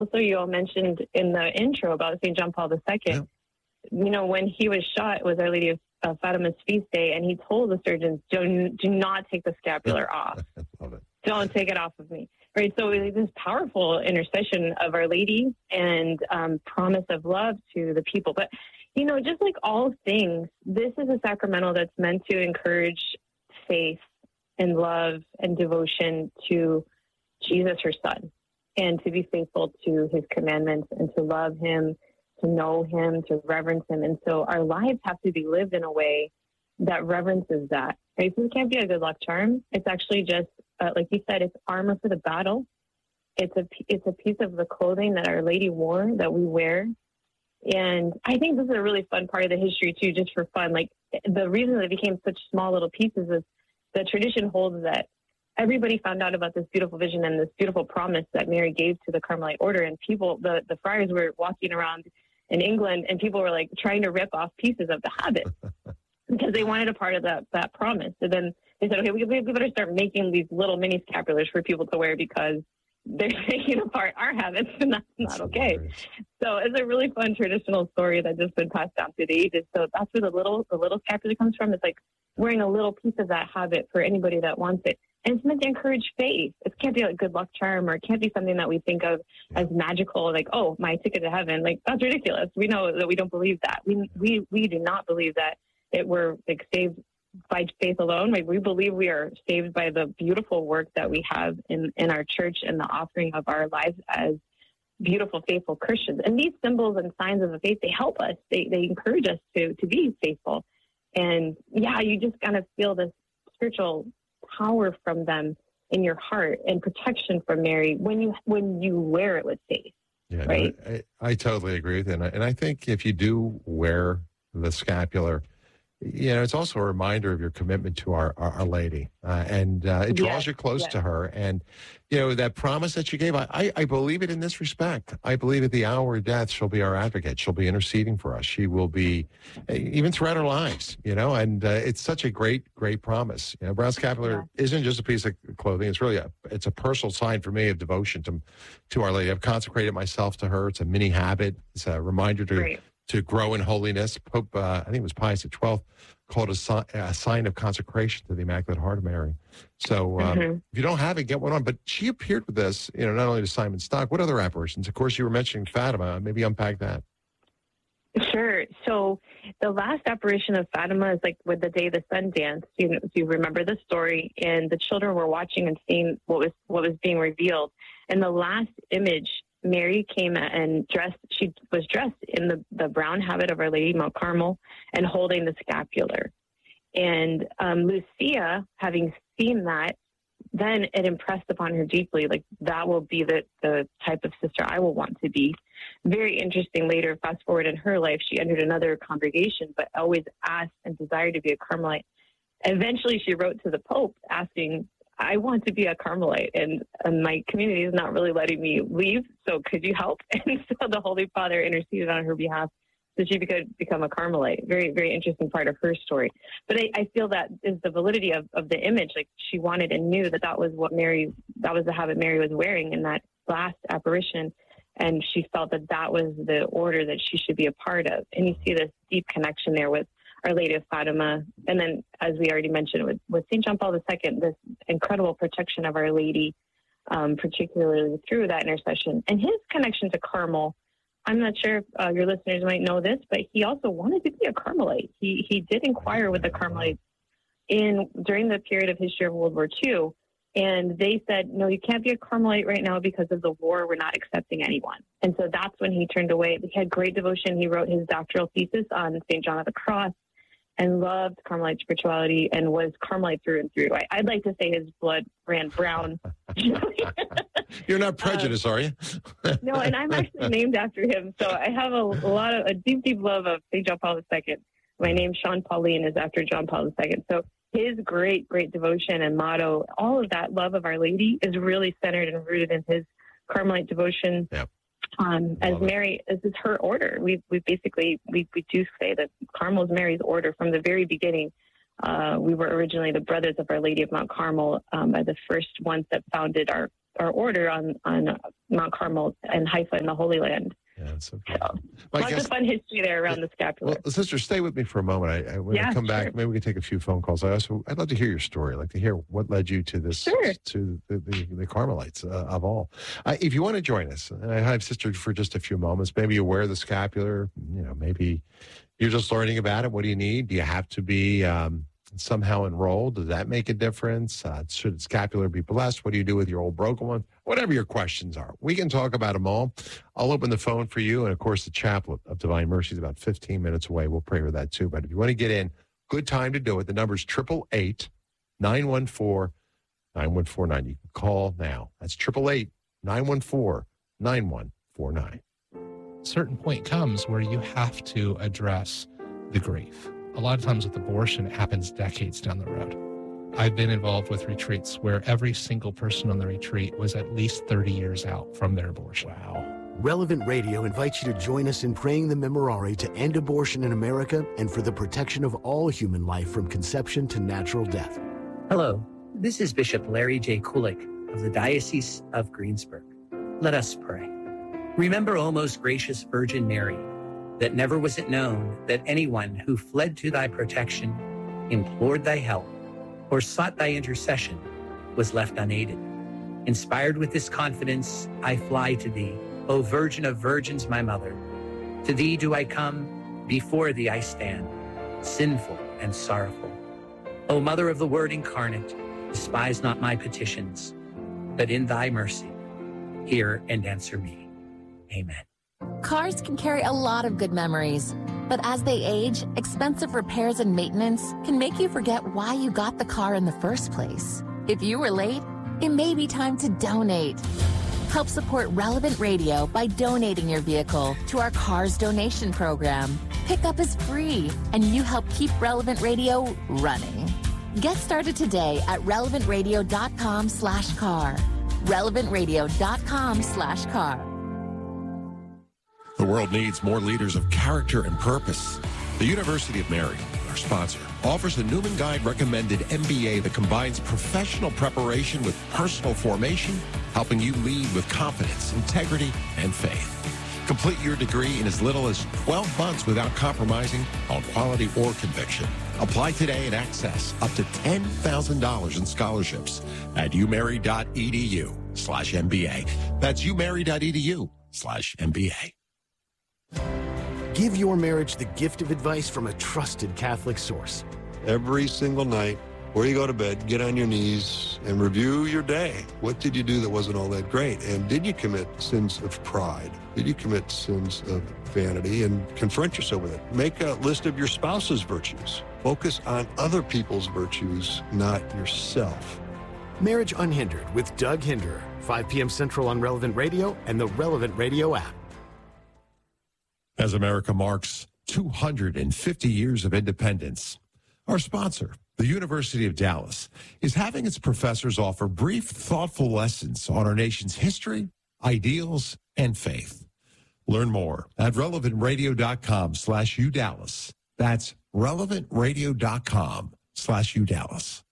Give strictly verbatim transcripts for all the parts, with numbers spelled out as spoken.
Also, you all mentioned in the intro about Saint John Paul the Second. Yeah. You know, when he was shot, it was Our Lady of uh, Fatima's feast day, and he told the surgeons, do, do not take the scapular off. I love it. Don't take it off of me. Right. So it was this powerful intercession of Our Lady and um, promise of love to the people. But, you know, just like all things, this is a sacramental that's meant to encourage faith and love and devotion to Jesus, her son, and to be faithful to his commandments and to love him, to know him, to reverence him. And so our lives have to be lived in a way that reverences that. Right? So it can't be a good luck charm. It's actually just, uh, like you said, it's armor for the battle. It's a, it's a piece of the clothing that Our Lady wore that we wear. And I think this is a really fun part of the history too, just for fun. Like the reason that it became such small little pieces is the tradition holds that everybody found out about this beautiful vision and this beautiful promise that Mary gave to the Carmelite order. And people, the, the friars were walking around in England and people were like trying to rip off pieces of the habit because they wanted a part of that, that promise. So then they said, okay, we, we better start making these little mini scapulars for people to wear because they're taking apart our habits and that's not that's okay. Hilarious. So it's a really fun traditional story that just been passed down through the ages. So that's where the little, the little scapular comes from. It's like wearing a little piece of that habit for anybody that wants it. And it's meant to encourage faith. It can't be a good luck charm, or it can't be something that we think of as magical, like, oh, my ticket to heaven. Like, that's ridiculous. We know that we don't believe that. We we we do not believe that it we're like saved by faith alone. Like, we believe we are saved by the beautiful work that we have in, in our church and the offering of our lives as beautiful, faithful Christians. And these symbols and signs of the faith, they help us. They they encourage us to to be faithful. And yeah, you just kind of feel this spiritual power from them in your heart and protection from Mary when you when you wear it with faith. Yeah, right. No, I, I totally agree with you, and I, and I think if you do wear the scapular, you know, it's also a reminder of your commitment to our our, our Lady, uh, and uh, it draws yes, you close yes. to her. And you know that promise that you gave, I, I I believe it in this respect. I believe at the hour of death, she'll be our advocate. She'll be interceding for us. She will be, even throughout our lives. You know, and uh, it's such a great great promise. You know, brown scapular yeah. isn't just a piece of clothing. It's really a it's a personal sign for me of devotion to to Our Lady. I've consecrated myself to her. It's a mini habit. It's a reminder to. Great. to grow in holiness. Pope, uh, I think it was Pius the twelfth, called a, si- a sign of consecration to the Immaculate Heart of Mary. So um, mm-hmm. if you don't have it, get one on. But she appeared with this, you know, not only to Simon Stock, what other apparitions? Of course, you were mentioning Fatima. Maybe unpack that. Sure. So the last apparition of Fatima is like with the day the sun danced. You know, if you remember the story, and the children were watching and seeing what was what was being revealed. And the last image, Mary came and dressed, she was dressed in the, the brown habit of Our Lady Mount Carmel and holding the scapular. And um, Lucia, having seen that, then it impressed upon her deeply, like that will be the, the type of sister I will want to be. Very interesting later, fast forward in her life, she entered another congregation, but always asked and desired to be a Carmelite. Eventually she wrote to the Pope asking, I want to be a Carmelite, and, and my community is not really letting me leave, so could you help? And so the Holy Father interceded on her behalf so she could become a Carmelite. Very, very interesting part of her story. But I, I feel that is the validity of, of the image. Like she wanted and knew that that was what Mary, that was the habit Mary was wearing in that last apparition, and she felt that that was the order that she should be a part of. And you see this deep connection there with Our Lady of Fatima. And then, as we already mentioned, with, with Saint John Paul the Second, this incredible protection of Our Lady, um, particularly through that intercession. And his connection to Carmel, I'm not sure if uh, your listeners might know this, but he also wanted to be a Carmelite. He he did inquire with the Carmelites in during the period of history of World War Two. And they said, no, you can't be a Carmelite right now because of the war. We're not accepting anyone. And so that's when he turned away. He had great devotion. He wrote his doctoral thesis on Saint John of the Cross and loved Carmelite spirituality and was Carmelite through and through. I, I'd like to say his blood ran brown. You're not prejudiced, um, are you? No, and I'm actually named after him. So I have a, a lot of, a deep, deep love of Saint John Paul the Second. My name, Sean Pauline, is after John Paul the Second. So his great, great devotion and motto, all of that love of Our Lady is really centered and rooted in his Carmelite devotion. Yep. Um, as Mary, this is her order. We we basically, we, we do say that Carmel is Mary's order from the very beginning. Uh, we were originally the Brothers of Our Lady of Mount Carmel, um, by the first ones that founded our our order on, on Mount Carmel and Haifa in the Holy Land. Yeah, that's okay. So, well, lots guess, of fun history there around the scapular. Well, sister, stay with me for a moment. I, I when yeah, I come back, sure. maybe we can take a few phone calls. I also, I'd love to hear your story. I'd like to hear what led you to this, sure. to the, the, the Carmelites uh, of all. Uh, if you want to join us, and I have sister for just a few moments. Maybe you wear the scapular. You know, maybe you're just learning about it. What do you need? Do you have to be um, somehow enrolled? Does that make a difference? Uh, should the scapular be blessed? What do you do with your old broken one? Whatever your questions are, we can talk about them all. I'll open the phone for you. And of course, the Chaplet of Divine Mercy is about fifteen minutes away. We'll pray for that too. But if you want to get in, good time to do it. The number is eight eight eight, nine one four, nine one four nine. You can call now. That's eight eight eight, nine one four, nine one four nine. A certain point comes where you have to address the grief. A lot of times with abortion, it happens decades down the road. I've been involved with retreats where every single person on the retreat was at least thirty years out from their abortion. Wow. Relevant Radio invites you to join us in praying the Memorare to end abortion in America and for the protection of all human life from conception to natural death. Hello, this is Bishop Larry J. Kulik of the Diocese of Greensburg. Let us pray. Remember, O most gracious Virgin Mary, that never was it known that anyone who fled to thy protection, implored thy help, or sought thy intercession was left unaided. Inspired with this confidence, I fly to thee, O Virgin of Virgins, my mother. To thee do I come, before thee I stand, sinful and sorrowful. O Mother of the Word incarnate, despise not my petitions, but in thy mercy, hear and answer me. Amen. Cars can carry a lot of good memories, but as they age, expensive repairs and maintenance can make you forget why you got the car in the first place. If you were late, it may be time to donate. Help support Relevant Radio by donating your vehicle to our Cars Donation Program. Pickup is free, and you help keep Relevant Radio running. Get started today at relevantradio.com slash car. relevantradio.com slash car. The world needs more leaders of character and purpose. The University of Mary, our sponsor, offers the Newman Guide recommended M B A that combines professional preparation with personal formation, helping you lead with confidence, integrity, and faith. Complete your degree in as little as twelve months without compromising on quality or conviction. Apply today and access up to ten thousand dollars in scholarships at umary.edu slash MBA. That's umary.edu slash MBA. Give your marriage the gift of advice from a trusted Catholic source. Every single night, before you go to bed, get on your knees and review your day. What did you do that wasn't all that great? And did you commit sins of pride? Did you commit sins of vanity? And confront yourself with it. Make a list of your spouse's virtues. Focus on other people's virtues, not yourself. Marriage Unhindered with Doug Hinderer, five p.m. Central on Relevant Radio and the Relevant Radio app. As America marks two hundred fifty years of independence, our sponsor, the University of Dallas, is having its professors offer brief, thoughtful lessons on our nation's history, ideals, and faith. Learn more at relevantradio.com slash UDallas. That's relevantradio.com slash UDallas.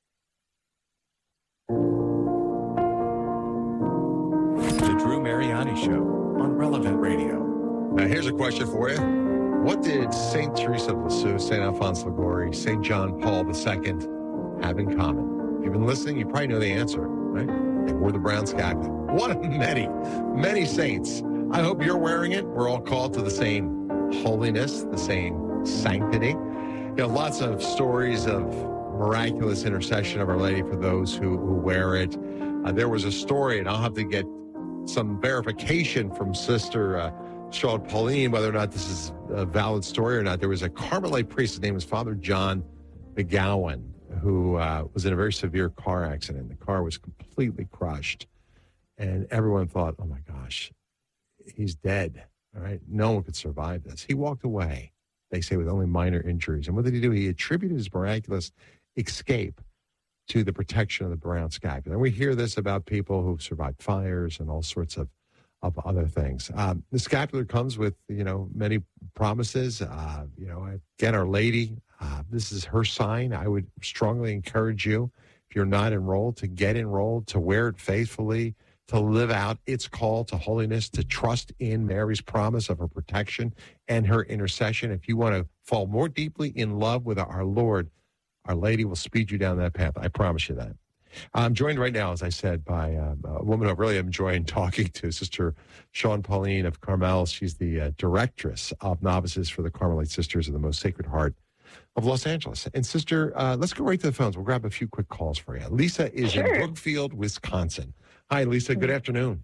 The Drew Mariani Show on Relevant Radio. Now, here's a question for you. What did Saint Teresa of Lisieux, Saint Alphonse Liguori, Saint John Paul the Second have in common? If you've been listening, you probably know the answer, right? They wore the brown scapular. One of many, many saints. I hope you're wearing it. We're all called to the same holiness, the same sanctity. You know, lots of stories of miraculous intercession of Our Lady for those who, who wear it. Uh, there was a story, and I'll have to get some verification from Sister uh, Charlotte Pauline, whether or not this is a valid story or not. There was a Carmelite priest, his name was Father John McGowan, who uh, was in a very severe car accident. The car was completely crushed, and everyone thought, oh my gosh, he's dead, all right? No one could survive this. He walked away, they say, with only minor injuries. And what did he do? He attributed his miraculous escape to the protection of the brown scapular. And we hear this about people who've survived fires and all sorts of of other things. Um, the scapular comes with, you know, many promises. Uh, you know, again, Our Lady, uh, this is her sign. I would strongly encourage you, if you're not enrolled, to get enrolled, to wear it faithfully, to live out its call to holiness, to trust in Mary's promise of her protection and her intercession. If you want to fall more deeply in love with our Lord, Our Lady will speed you down that path. I promise you that. I'm joined right now, as I said, by um, a woman who I really am enjoying talking to, Sister Shawn Pauline of Carmel. She's the uh, directress of novices for the Carmelite Sisters of the Most Sacred Heart of Los Angeles. And Sister, uh, let's go right to the phones. We'll grab a few quick calls for you. Lisa is sure. in Brookfield, Wisconsin. Hi, Lisa. Good afternoon.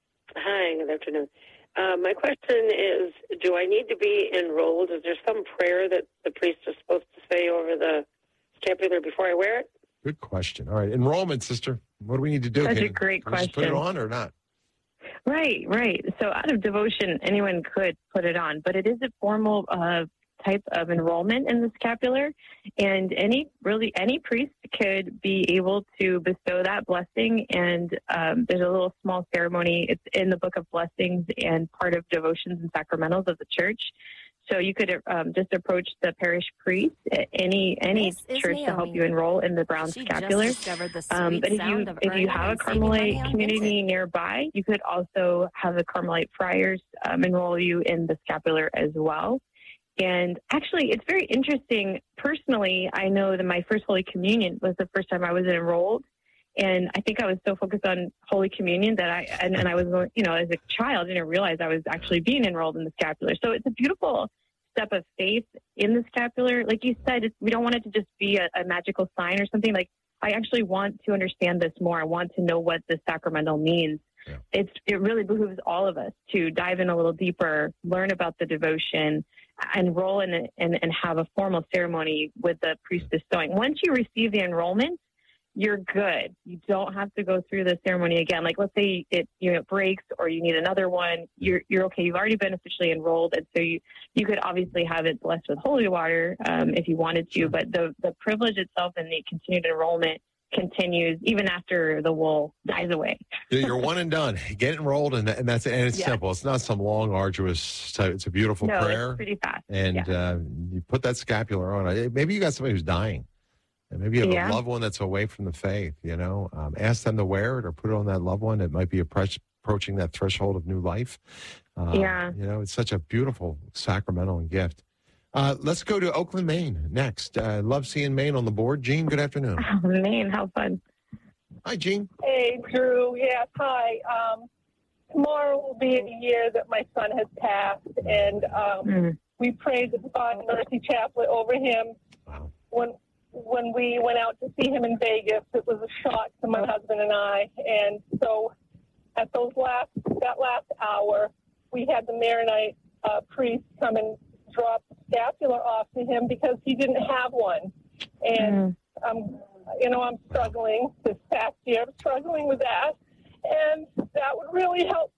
Hi, good afternoon. Uh, my question is, do I need to be enrolled? Is there some prayer that the priest is supposed to say over the scapular before I wear it? Good question. All right. Enrollment, Sister. What do we need to do? That's Can, a great can question. Put it on or not? Right, right. So out of devotion, anyone could put it on, but it is a formal uh, type of enrollment in the scapular, and any really any priest could be able to bestow that blessing. And um, there's a little small ceremony. It's in the Book of Blessings and part of devotions and sacramentals of the church. So you could um, just approach the parish priest at any any church to help you enroll in the brown she scapular. Um, but if you if you have a Carmelite community nearby, you could also have the Carmelite friars um, enroll you in the scapular as well. And actually, it's very interesting. Personally, I know that my first Holy Communion was the first time I was enrolled. And I think I was so focused on Holy Communion that I, and, and I was, you know, as a child, I didn't realize I was actually being enrolled in the scapular. So it's a beautiful step of faith in the scapular. Like you said, it's, we don't want it to just be a, a magical sign or something. Like, I actually want to understand this more. I want to know what the sacramental means. Yeah. It's, it really behooves all of us to dive in a little deeper, learn about the devotion, enroll in it, and, and have a formal ceremony with the priest bestowing. Once you receive the enrollment, you're good. You don't have to go through the ceremony again. Like, let's say it, you know, breaks or you need another one. You're you're okay. You've already been officially enrolled, and so you you could obviously have it blessed with holy water um, if you wanted to. But the the privilege itself and the continued enrollment continues even after the wool dies away. You're one and done. Get enrolled, and, and that's it. And it's yeah. simple. It's not some long, arduous. It's a beautiful no, prayer. It's pretty fast. And yeah. uh, you put that scapular on. Maybe you got somebody who's dying. And maybe you have yeah. a loved one that's away from the faith, you know. Um, ask them to wear it or put it on that loved one. It might be approach, approaching that threshold of new life. Um, yeah. You know, it's such a beautiful sacramental and gift. Uh, let's go to Oakland, Maine next. I uh, love seeing Maine on the board. Jean, good afternoon. Oh, Maine, how fun. Hi, Jean. Hey, Drew. Yes, hi. Um, tomorrow will be a year that my son has passed, and um, mm. we prayed the Divine Mercy Chaplet over him. Wow. When When we went out to see him in Vegas, it was a shock to my husband and I. And so at those last, that last hour, we had the Maronite uh, priest come and drop the scapular off to him because he didn't have one. And, mm. um, you know, I'm struggling this past year. I'm struggling with that. And that would really help,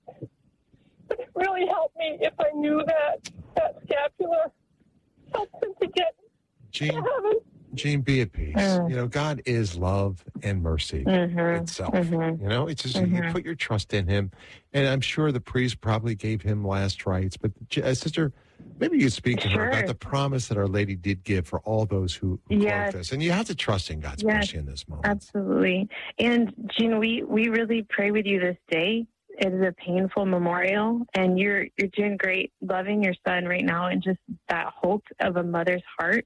would really help me if I knew that that scapular helped him to get Jean. to heaven. Jean, be at peace. Mm. You know, God is love and mercy mm-hmm. itself. Mm-hmm. You know, it's just mm-hmm. you put your trust in him. And I'm sure the priest probably gave him last rites. But, uh, Sister, maybe you speak to sure. her about the promise that Our Lady did give for all those who, who yes. quote this. And you have to trust in God's yes. mercy in this moment. Absolutely. And, Jean, we, we really pray with you this day. It is a painful memorial, and you're you're doing great, loving your son right now, and just that hope of a mother's heart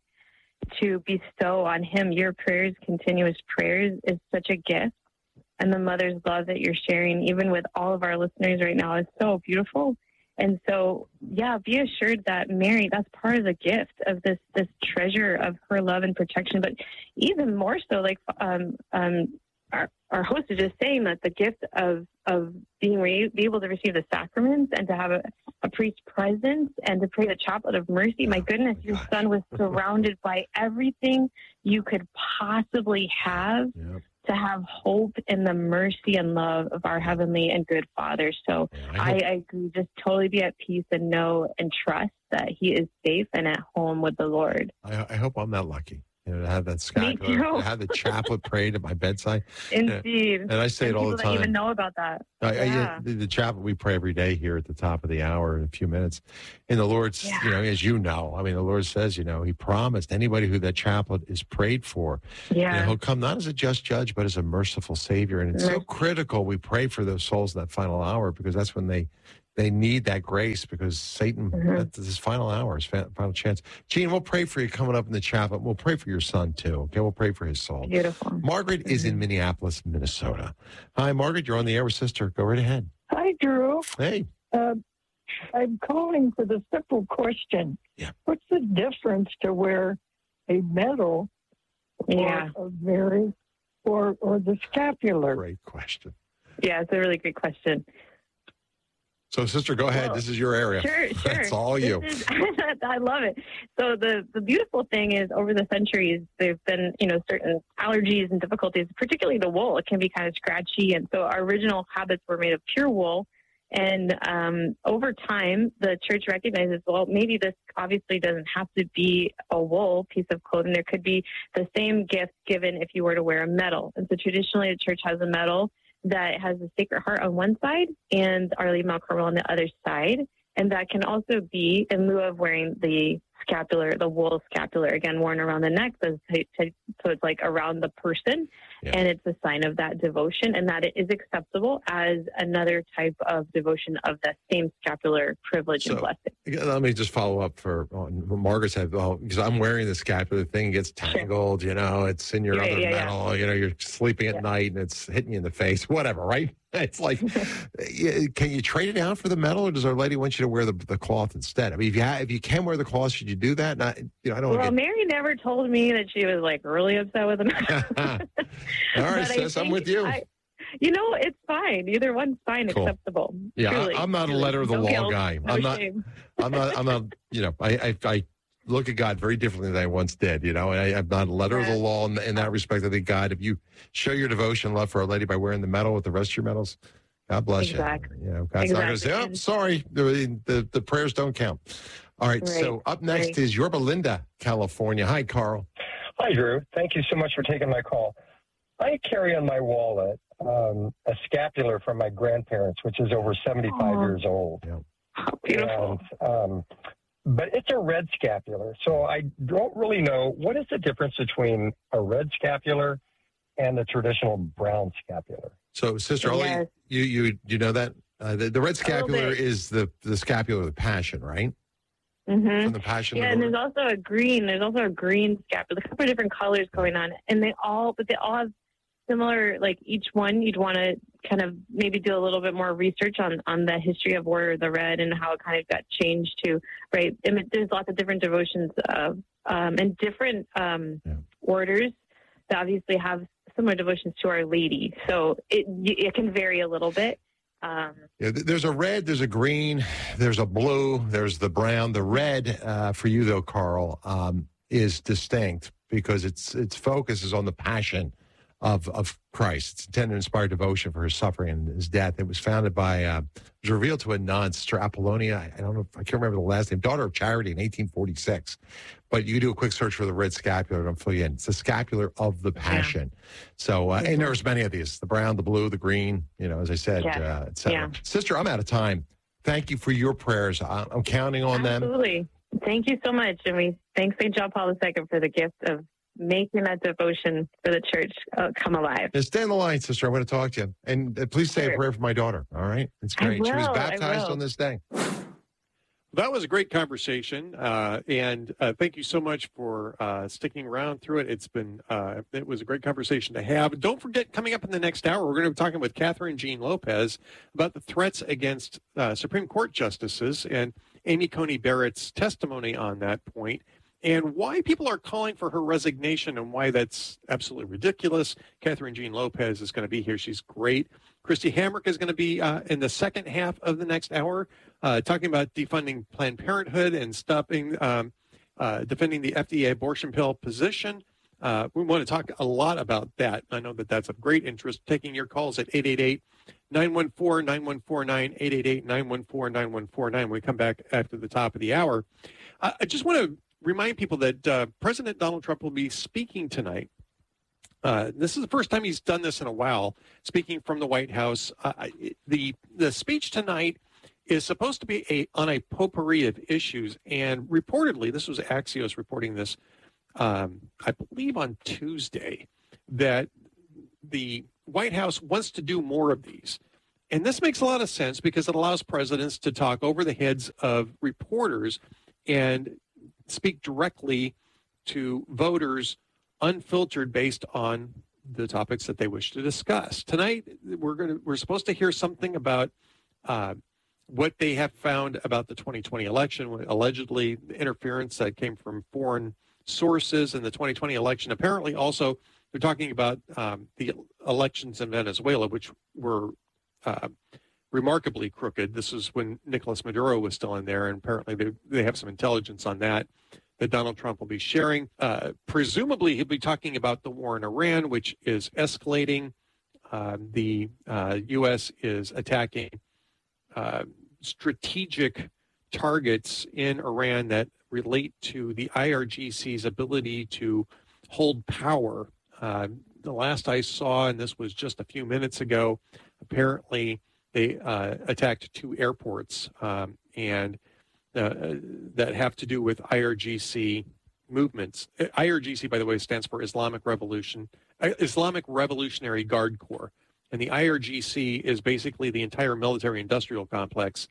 to bestow on him your prayers, continuous prayers, is such a gift. And the mother's love that you're sharing, even with all of our listeners right now, is so beautiful. And so, yeah, be assured that Mary, that's part of the gift of this this treasure of her love and protection. But even more so, like um, um, our, our host is just saying, that the gift of of being re- be able to receive the sacraments and to have a, a priest's presence and to pray the chaplet of mercy. My goodness, your son was surrounded by everything you could possibly have yep. to have hope in the mercy and love of our heavenly and good Father. So yeah, I, I, I agree, just totally be at peace and know and trust that he is safe and at home with the Lord. I, I hope I'm not lucky. You know, to have that scapular, to have the chaplet prayed at my bedside. Indeed. And, and I say and it all the time. People don't even know about that. I, yeah. I, the, the chaplet we pray every day here at the top of the hour in a few minutes. And the Lord's, yeah. you know, as you know, I mean, the Lord says, you know, he promised anybody who that chaplet is prayed for, yeah. you know, he'll come not as a just judge, but as a merciful Savior. And it's Mercy. so critical we pray for those souls in that final hour, because that's when they They need that grace, because Satan, mm-hmm. that's his final hour, his final chance. Gene, we'll pray for you coming up in the chapel. We'll pray for your son, too. Okay, we'll pray for his soul. Beautiful. Margaret mm-hmm. is in Minneapolis, Minnesota. Hi, Margaret. You're on the air with Sister. Go right ahead. Hi, Drew. Hey. Uh, I'm calling for the simple question. Yeah. What's the difference to wear a medal yeah. or a very, or, or the scapular? Great question. Yeah, it's a really good question. So, Sister, go ahead. Well, this is your area. Sure, sure. That's all you. Is, I love it. So the, the beautiful thing is, over the centuries, there've been, you know, certain allergies and difficulties, particularly the wool. It can be kind of scratchy. And so our original habits were made of pure wool. And um, over time, the church recognizes, well, maybe this obviously doesn't have to be a wool piece of clothing. There could be the same gift given if you were to wear a medal. And so traditionally, the church has a medal that has the Sacred Heart on one side and Our Lady of Mount Carmel on the other side. And that can also be in lieu of wearing the scapular, the wool scapular, again, worn around the neck. So it's like around the person. Yeah. And it's a sign of that devotion, and that it is acceptable as another type of devotion of the same scapular privilege so, and blessing. Let me just follow up for on Margaret said, well, because I'm wearing the scapular thing, gets tangled, sure. you know, it's in your yeah, other yeah, metal, yeah. you know, you're sleeping at yeah. night and it's hitting you in the face, whatever, right? It's like, can you trade it out for the metal, or does Our Lady want you to wear the, the cloth instead? I mean, if you have, if you can wear the cloth, should you do that? Not, you know, I don't. Well, get... Mary never told me that she was like really upset with the metal. All right, sis, I'm with you. I, you know, it's fine. Either one's fine, cool. acceptable. Yeah, truly, I, I'm not truly. a letter of the no law guilt, guy. No I'm not. shame. I'm not. I'm not. You know, I, I, I look at God very differently than I once did. You know, and I, I'm not a letter yeah. of the law in, in that respect. I think God, if you show your devotion and love for Our Lady by wearing the medal with the rest of your medals, God bless exactly. you. You know, God's exactly. not going to say, "Oh, sorry, the, the the prayers don't count." All right. right. So up next right. is Yorba Linda, California. Hi, Carl. Hi, Drew. Thank you so much for taking my call. I carry on my wallet um, a scapular from my grandparents, which is over seventy-five oh. years old. Yeah. How beautiful. And, um, but it's a red scapular, so I don't really know what is the difference between a red scapular and the traditional brown scapular. So, Sister Ollie, yes. you you you know that uh, the, the red scapular is the the scapular of the Passion, right? Mm-hmm. From the Passion. Yeah, the and there's also a green. There's also a green scapular. There's a couple of different colors going on, and they all, but they all have similar. Like each one, you'd want to kind of maybe do a little bit more research on on the history of where the red and how it kind of got changed to. Right, and there's lots of different devotions of um, and different um, yeah. orders that obviously have similar devotions to Our Lady. So it it can vary a little bit. Um, yeah, there's a red, there's a green, there's a blue, there's the brown. The red, uh, for you though, Carl, um, is distinct because its its focus is on the passion of of Christ. It's intended to inspire devotion for his suffering and his death. It was founded by, uh, it was revealed to a nun, Sister Apollonia. I, I don't know, if, I can't remember the last name, daughter of Charity in eighteen forty-six. But you do a quick search for the red scapular, and I'll fill you in. It's the scapular of the Passion. Yeah. So, uh, and there's many of these, the brown, the blue, the green, you know, as I said, yeah. uh, et cetera. Yeah. Sister, I'm out of time. Thank you for your prayers. I, I'm counting on Absolutely. them. Absolutely. Thank you so much. And we thank Saint John Paul the Second for the gift of making that devotion for the church uh, come alive. And stay on the line, Sister. I want to talk to you. And uh, please say sure. a prayer for my daughter, all right? It's great. Will, she was baptized on this day. That was a great conversation, uh, and uh, thank you so much for uh, sticking around through it. It's been uh, it was a great conversation to have. Don't forget, coming up in the next hour, we're going to be talking with Catherine Jean Lopez about the threats against uh, Supreme Court justices and Amy Coney Barrett's testimony on that point, and why people are calling for her resignation and why that's absolutely ridiculous. Catherine Jean Lopez is going to be here. She's great. Christy Hamrick is going to be uh, in the second half of the next hour, uh, talking about defunding Planned Parenthood and stopping, um, uh, defending the F D A abortion pill position. Uh, we want to talk a lot about that. I know that that's of great interest. Taking your calls at eight eight eight, nine one four, nine one four nine, eight eight eight, nine one four, nine one four nine. When we come back after the top of the hour. Uh, I just want to remind people that uh, President Donald Trump will be speaking tonight. Uh, this is the first time he's done this in a while, speaking from the White House. Uh, the the speech tonight is supposed to be a on a potpourri of issues, and reportedly, this was Axios reporting this, um, I believe on Tuesday, that the White House wants to do more of these. And this makes a lot of sense because it allows presidents to talk over the heads of reporters and speak directly to voters unfiltered based on the topics that they wish to discuss. Tonight, we're going to we're supposed to hear something about uh, what they have found about the twenty twenty election, allegedly interference that came from foreign sources in the twenty twenty election. Apparently, also, they're talking about um, the elections in Venezuela, which were uh, remarkably crooked. This is when Nicolas Maduro was still in there, and apparently they, they have some intelligence on that that Donald Trump will be sharing. Uh, presumably, he'll be talking about the war in Iran, which is escalating. Uh, the uh, U S is attacking uh, strategic targets in Iran that relate to the I R G C's ability to hold power. Uh, the last I saw, and this was just a few minutes ago, apparently they uh, attacked two airports um, and uh, that have to do with I R G C movements. I R G C, by the way, stands for Islamic Revolution, Islamic Revolutionary Guard Corps. And the I R G C is basically the entire military-industrial complex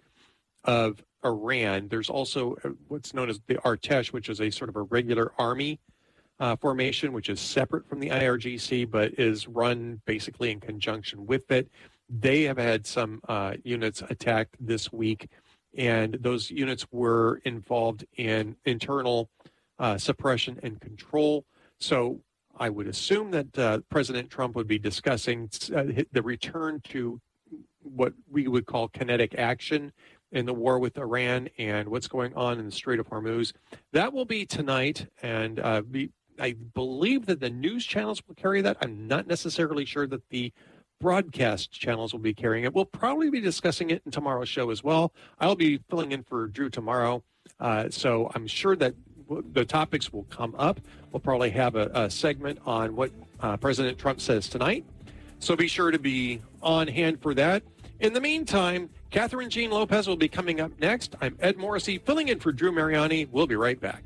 of Iran. There's also what's known as the Artesh, which is a sort of a regular army uh, formation, which is separate from the I R G C, but is run basically in conjunction with it. They have had some uh, units attacked this week, and those units were involved in internal uh, suppression and control. So I would assume that uh, President Trump would be discussing uh, the return to what we would call kinetic action in the war with Iran and what's going on in the Strait of Hormuz. That will be tonight, and uh, be, I believe that the news channels will carry that. I'm not necessarily sure that the broadcast channels will be carrying it. We'll probably be discussing it in tomorrow's show as well. I'll be filling in for Drew tomorrow, uh, so I'm sure that the topics will come up. We'll probably have a, a segment on what uh, President Trump says tonight, so be sure to be on hand for that. In the meantime, Catherine Jean Lopez will be coming up next. I'm Ed Morrissey, filling in for Drew Mariani. We'll be right back.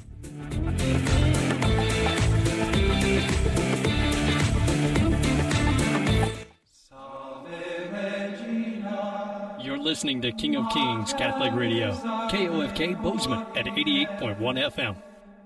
You're listening to King of Kings Catholic Radio, K O F K Bozeman at eighty-eight point one F M.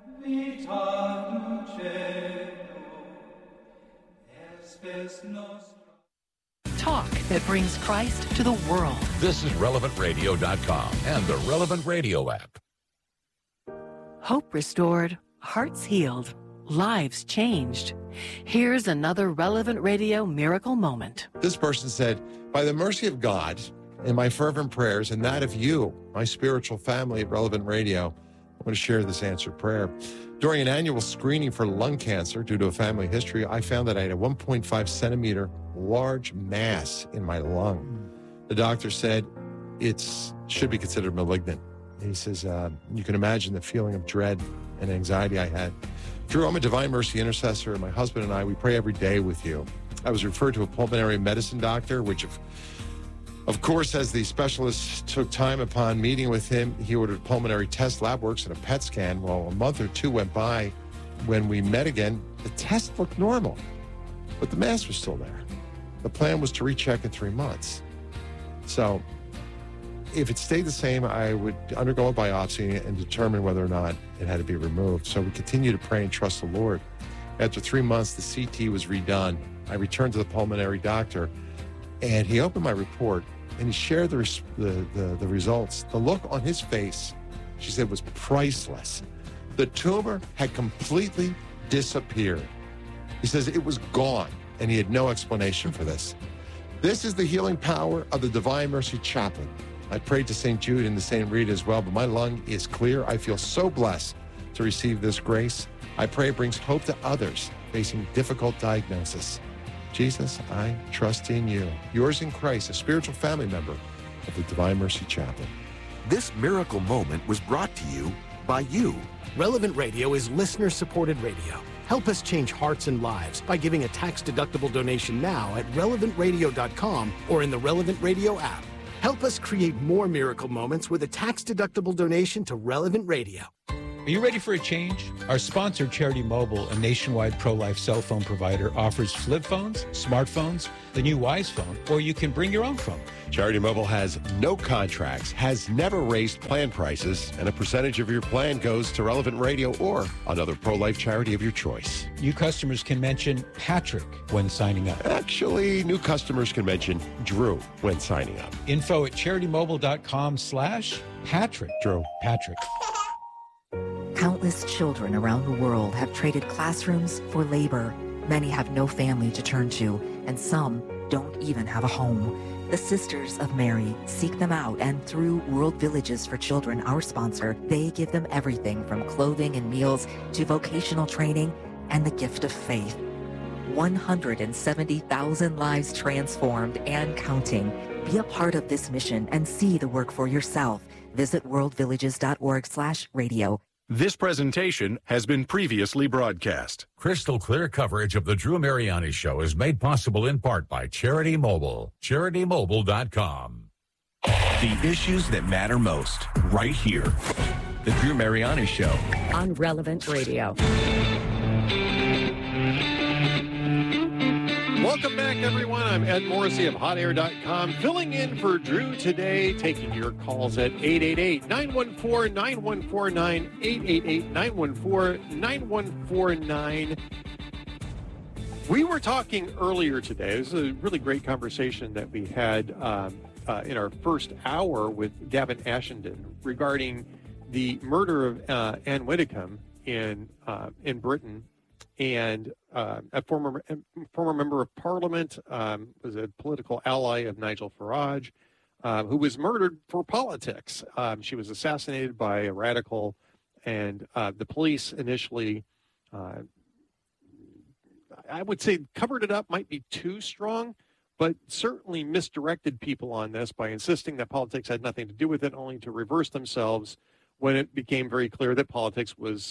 Talk that brings Christ to the world. This is relevant radio dot com and the Relevant Radio app. Hope restored, hearts healed, lives changed. Here's another Relevant Radio miracle moment. This person said, by the mercy of God and my fervent prayers and that of you, my spiritual family at Relevant Radio, I want to share this answered prayer. During an annual screening for lung cancer due to a family history, I found that I had a one point five centimeter large mass in my lung. The doctor said it should be considered malignant. He says, uh, you can imagine the feeling of dread and anxiety I had. Drew, I'm a Divine Mercy intercessor, and my husband and I, we pray every day with you. I was referred to a pulmonary medicine doctor, which of, of course, as the specialist took time upon meeting with him, he ordered pulmonary test, lab works, and a P E T scan. Well, a month or two went by. When we met again, the test looked normal, but the mass was still there. The plan was to recheck in three months. So if it stayed the same, I would undergo a biopsy and determine whether or not it had to be removed. So we continue to pray and trust the Lord. After three months, the C T was redone. I returned to the pulmonary doctor, and he opened my report, and he shared the, the, the, the results. The look on his face, she said, was priceless. The tumor had completely disappeared. He says it was gone, and he had no explanation for this. This is the healing power of the Divine Mercy Chaplain. I prayed to Saint Jude and to Saint Rita as well, but my lung is clear. I feel so blessed to receive this grace. I pray it brings hope to others facing difficult diagnosis. Jesus, I trust in you. Yours in Christ, a spiritual family member of the Divine Mercy Chaplain. This miracle moment was brought to you by you. Relevant Radio is listener-supported radio. Help us change hearts and lives by giving a tax-deductible donation now at relevant radio dot com or in the Relevant Radio app. Help us create more miracle moments with a tax-deductible donation to Relevant Radio. Are you ready for a change? Our sponsor, Charity Mobile, a nationwide pro-life cell phone provider, offers flip phones, smartphones, the new Wise phone, or you can bring your own phone. Charity Mobile has no contracts, has never raised plan prices, and a percentage of your plan goes to Relevant Radio or another pro-life charity of your choice. New customers can mention Patrick when signing up. Actually, new customers can mention Drew when signing up. Info at charitymobile.com slash Patrick. Drew. Patrick. Countless children around the world have traded classrooms for labor. Many have no family to turn to, and some don't even have a home. The Sisters of Mary seek them out, and through World Villages for Children, our sponsor, they give them everything from clothing and meals to vocational training and the gift of faith. one hundred seventy thousand lives transformed and counting. Be a part of this mission and see the work for yourself. Visit worldvillages.org slash radio. This presentation has been previously broadcast. Crystal clear coverage of the Drew Mariani Show is made possible in part by Charity Mobile. charity mobile dot com. The issues that matter most, right here. The Drew Mariani Show. On Relevant Radio. Welcome back, everyone. I'm Ed Morrissey of hot air dot com, filling in for Drew today, taking your calls at eight eight eight, nine one four, nine one four nine, eight eight eight, nine one four, nine one four nine. We were talking earlier today. This is a really great conversation that we had um, uh, in our first hour with Gavin Ashenden regarding the murder of uh, Anne Widdecombe in uh, in Britain. And uh, a former a former member of Parliament, um, was a political ally of Nigel Farage, uh, who was murdered for politics. Um, she was assassinated by a radical, and uh, the police initially, uh, I would say, covered it up might be too strong, but certainly misdirected people on this by insisting that politics had nothing to do with it, only to reverse themselves when it became very clear that politics was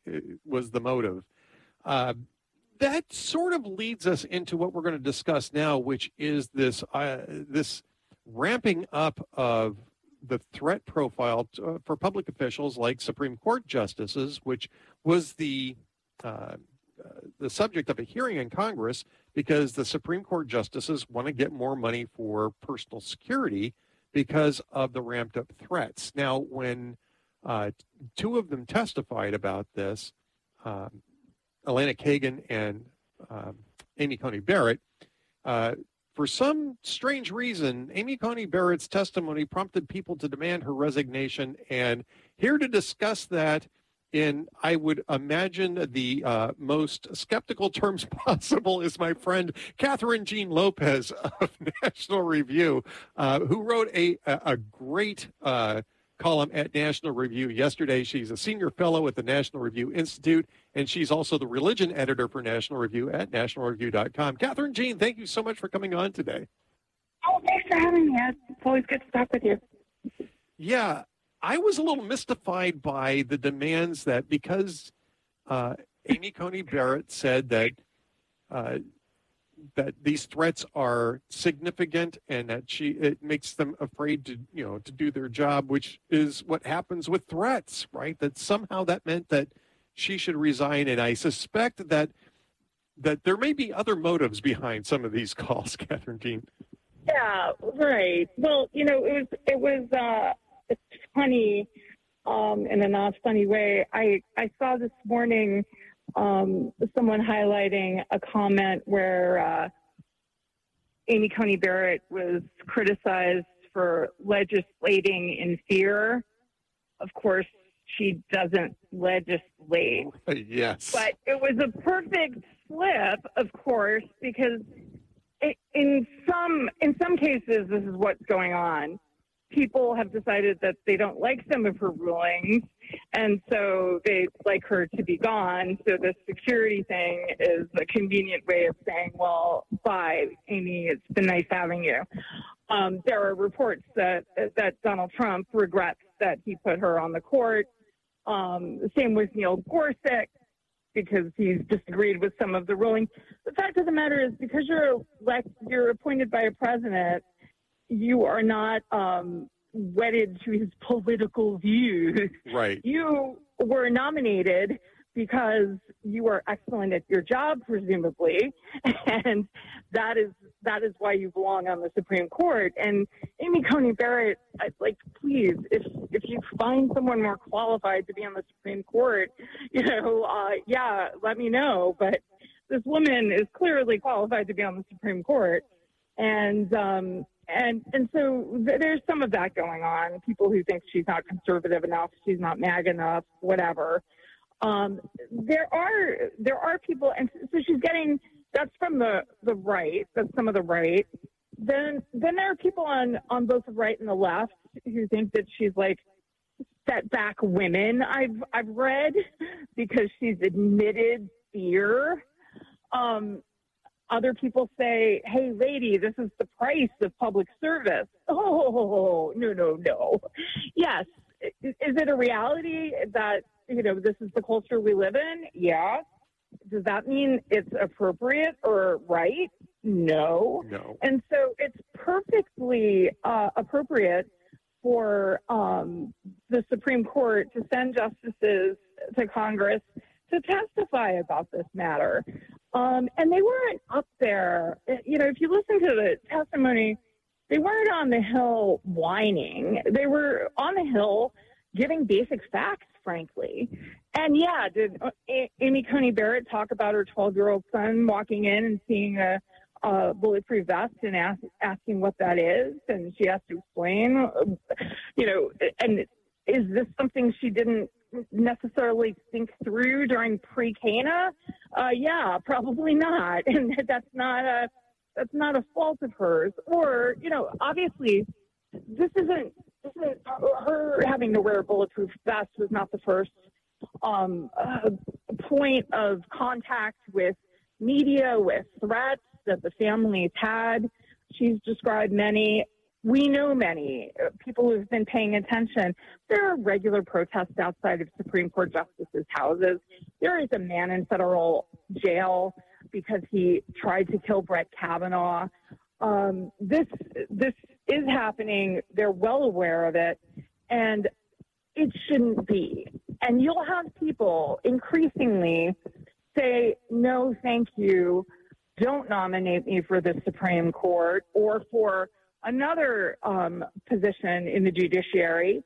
was the motive. Uh, that sort of leads us into what we're going to discuss now, which is this uh, this ramping up of the threat profile t- uh, for public officials like Supreme Court justices, which was the uh, uh, the subject of a hearing in Congress because the Supreme Court justices want to get more money for personal security because of the ramped up threats. Now, when uh, two of them testified about this, um, Elena Kagan and um, Amy Coney Barrett. Uh, for some strange reason, Amy Coney Barrett's testimony prompted people to demand her resignation. And here to discuss that in, I would imagine, the uh, most skeptical terms possible is my friend Catherine Jean Lopez of National Review, uh, who wrote a, a, a great uh, column at National Review yesterday. She's a senior fellow at the National Review Institute, and she's also the religion editor for National Review at national review dot com. Catherine Jean, thank you so much for coming on today. Oh, thanks for having me. It's always good to talk with you. Yeah, I was a little mystified by the demands that because uh, Amy Coney Barrett said that uh, that these threats are significant and that she it makes them afraid to you know to do their job, which is what happens with threats, right? That somehow that meant that she should resign, and I suspect that that there may be other motives behind some of these calls, Catherine Jean. Yeah, right. Well, you know, it was it was uh, it's funny um, in a not funny way. I I saw this morning um, someone highlighting a comment where uh, Amy Coney Barrett was criticized for legislating in fear. Of course, she doesn't legislate. Yes. But it was a perfect flip, of course, because in some in some cases, this is what's going on. People have decided that they don't like some of her rulings, and so they'd like her to be gone. So the security thing is a convenient way of saying, well, bye, Amy, it's been nice having you. Um, there are reports that that Donald Trump regrets that he put her on the court. Um, same with Neil Gorsuch, because he's disagreed with some of the rulings. The fact of the matter is, because you're elect, you're appointed by a president, you are not um, wedded to his political views. Right. You were nominated because you are excellent at your job, presumably, and that is that is why you belong on the Supreme Court. And Amy Coney Barrett, I'd like, please, if if you find someone more qualified to be on the Supreme Court, you know, uh, yeah, let me know. But this woman is clearly qualified to be on the Supreme Court, and um, and and so th- there's some of that going on. People who think she's not conservative enough, she's not MAGA enough, whatever. Um, there are there are people, and so she's getting, that's from the, the right, that's some of the right. Then then there are people on, on both the right and the left who think that she's like set back women, I've I've read, because she's admitted fear. Um, other people say, hey, lady, this is the price of public service. Oh, no, no, no. Yes. Is it a reality that, you know, this is the culture we live in? Yeah. Does that mean it's appropriate or right? No. No. And so it's perfectly uh, appropriate for um, the Supreme Court to send justices to Congress to testify about this matter. Um, and they weren't up there. You know, if you listen to the testimony, they weren't on the Hill whining. They were on the Hill giving basic facts, frankly. And yeah, did A- Amy Coney Barrett talk about her twelve-year-old son walking in and seeing a, a bulletproof vest and ask, asking what that is? And she has to explain, you know, and is this something she didn't necessarily think through during pre-Cana? Uh, yeah, probably not. And that's not a, that's not a fault of hers. Or, you know, obviously this isn't, this isn't her having to wear a bulletproof vest was not the first um, uh, point of contact with media, with threats that the family's had. She's described many. We know many people who've been paying attention. There are regular protests outside of Supreme Court justices' houses. There is a man in federal jail because he tried to kill Brett Kavanaugh. Um, this this is happening. They're well aware of it, and it shouldn't be. And you'll have people increasingly say, no, thank you. Don't nominate me for the Supreme Court or for another um, position in the judiciary,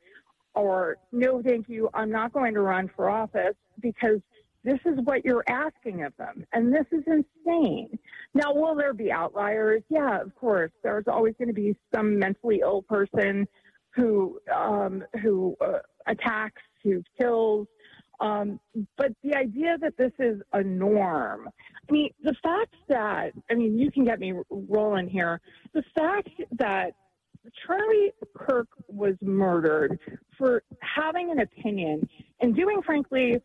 or no, thank you, I'm not going to run for office because this is what you're asking of them. And this is insane. Now, will there be outliers? Yeah, of course. There's always going to be some mentally ill person who, um, who uh, attacks, who kills. Um, but the idea that this is a norm, I mean, the fact that, I mean, you can get me rolling here. The fact that Charlie Kirk was murdered for having an opinion and doing, frankly,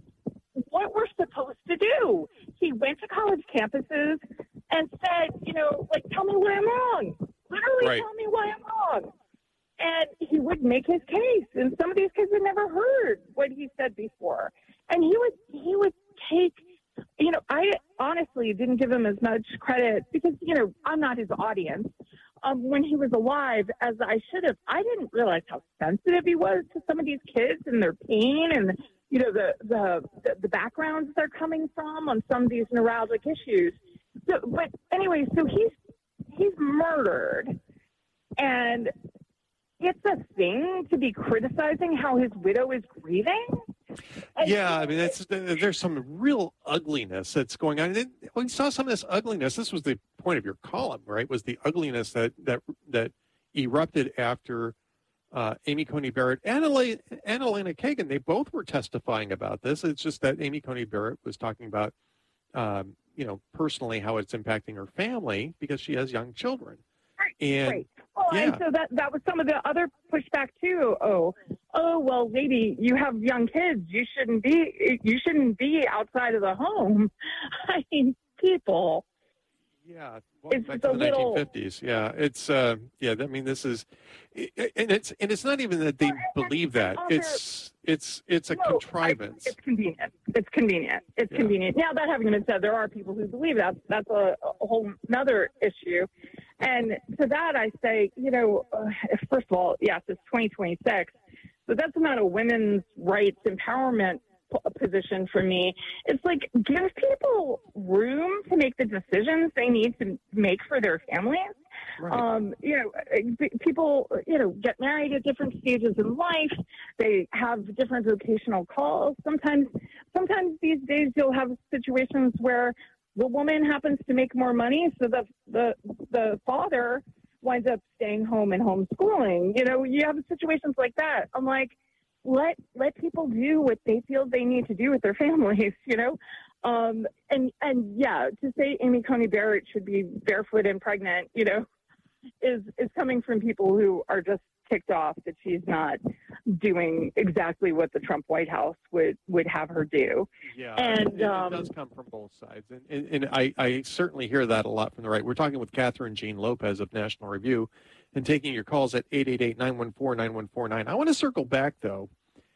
what we're supposed to do. He went to college campuses and said, you know, like, tell me why I'm wrong. Literally right. Tell me why I'm wrong. And he would make his case. And some of these kids had never heard what he said before. And he would he would take, you know, I honestly didn't give him as much credit because, you know, I'm not his audience. Um, when he was alive, as I should have, I didn't realize how sensitive he was to some of these kids and their pain and, you know, the the, the, the backgrounds they're coming from on some of these neuralgic issues. So, but anyway, so he's he's murdered. And it's a thing to be criticizing how his widow is grieving. Yeah, I mean, that's, there's some real ugliness that's going on. And we saw some of this ugliness. This was the point of your column, right? Was the ugliness that that that erupted after uh, Amy Coney Barrett and, Elaine, and Elena Kagan. They both were testifying about this. It's just that Amy Coney Barrett was talking about, um, you know, personally how it's impacting her family because she has young children. Right, and right. Well, yeah. and so that, that was some of the other pushback too. Oh, oh, well, lady, you have young kids. You shouldn't be. You shouldn't be outside of the home. I mean, people. Yeah, it's back to the little... nineteen fifties. Yeah, it's uh, yeah. I mean, this is, and it's and it's not even that they believe that. Other... It's It's it's a no, contrivance. I, it's convenient. It's convenient. It's yeah. convenient. Now, that having been said, there are people who believe that. That's a, a whole other issue. And to that, I say, you know, uh, first of all, yes, it's twenty twenty-six, but that's not a women's rights empowerment position for me. It's like, give people room to make the decisions they need to make for their families. Right. Um, you know, people, you know, get married at different stages in life. They have different vocational calls. Sometimes, sometimes these days you'll have situations where the woman happens to make more money, so the the the father winds up staying home and homeschooling. You know, you have situations like that. I'm like, let let people do what they feel they need to do with their families. You know. Um, and, and yeah, to say Amy Coney Barrett should be barefoot and pregnant, you know, is, is coming from people who are just ticked off that she's not doing exactly what the Trump White House would, would have her do. Yeah, and it, um, it does come from both sides. And, and, and I, I certainly hear that a lot from the right. We're talking with Catherine Jean Lopez of National Review and taking your calls at eight eight eight, nine one four, nine one four nine. I want to circle back, though.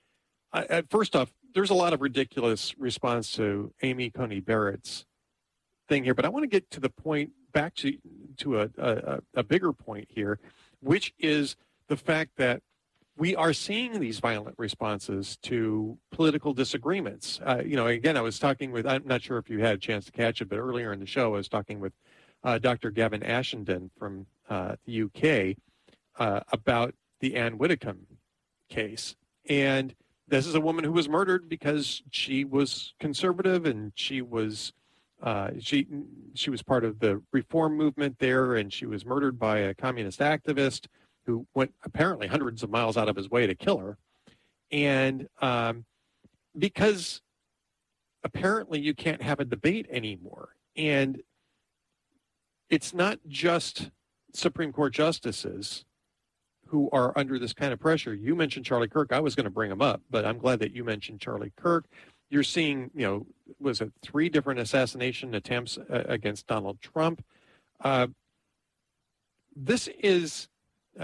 I, first off, there's a lot of ridiculous response to Amy Coney Barrett's thing here, but I want to get to the point, back to to a, a, a bigger point here, which is the fact that we are seeing these violent responses to political disagreements. Uh, you know, again, I was talking with, I'm not sure if you had a chance to catch it, but earlier in the show, I was talking with uh, Doctor Gavin Ashenden from uh, the U K uh, about the Anne Widdecombe case. And this is a woman who was murdered because she was conservative and she was uh, she she was part of the reform movement there, and she was murdered by a communist activist who went apparently hundreds of miles out of his way to kill her. And um, because apparently you can't have a debate anymore. And it's not just Supreme Court justices who are under this kind of pressure. You mentioned Charlie Kirk. I was going to bring him up, but I'm glad that you mentioned Charlie Kirk. You're seeing, you know, was it three different assassination attempts uh, against Donald Trump? Uh, this is, uh,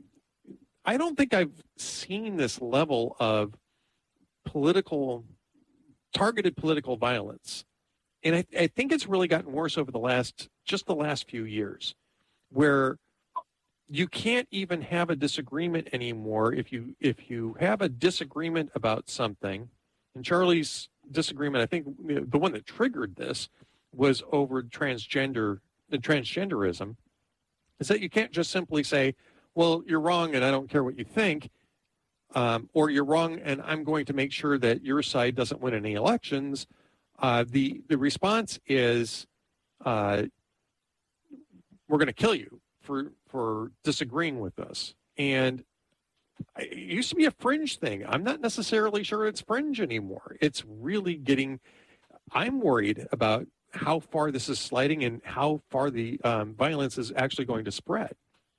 I don't think I've seen this level of political, targeted political violence. And I, I think it's really gotten worse over the last, just the last few years, where you can't even have a disagreement anymore. If you if you have a disagreement about something, and Charlie's disagreement, I think the one that triggered this was over transgender, the transgenderism, is that you can't just simply say, well, you're wrong and I don't care what you think, um, or you're wrong and I'm going to make sure that your side doesn't win any elections. Uh, the, the response is, uh, we're going to kill you for for disagreeing with us. And it used to be a fringe thing. I'm not necessarily sure it's fringe anymore. It's really getting, I'm worried about how far this is sliding and how far the um, violence is actually going to spread.